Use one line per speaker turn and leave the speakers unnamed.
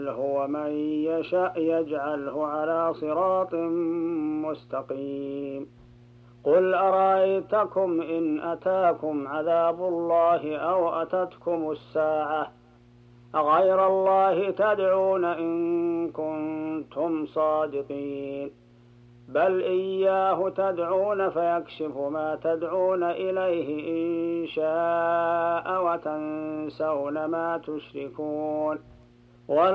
هو من يشاء يجعله على صراط مستقيم. قل أرأيتكم إن أتاكم عذاب الله أو أتتكم الساعة أغير الله تدعون إن كنتم صادقين. بل إياه تدعون فيكشف ما تدعون إليه إن شاء وتنسون ما تشركون.